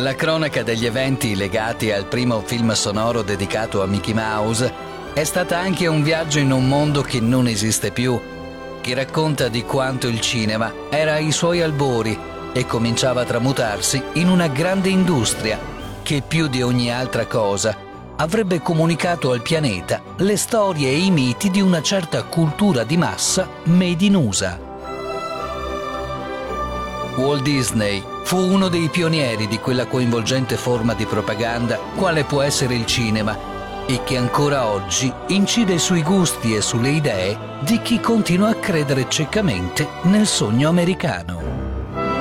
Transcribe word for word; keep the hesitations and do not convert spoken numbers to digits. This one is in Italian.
La cronaca degli eventi legati al primo film sonoro dedicato a Mickey Mouse è stata anche un viaggio in un mondo che non esiste più, che racconta di quanto il cinema era ai suoi albori e cominciava a tramutarsi in una grande industria che più di ogni altra cosa avrebbe comunicato al pianeta le storie e i miti di una certa cultura di massa made in U S A. Walt Disney fu uno dei pionieri di quella coinvolgente forma di propaganda quale può essere il cinema e che ancora oggi incide sui gusti e sulle idee di chi continua a credere ciecamente nel sogno americano.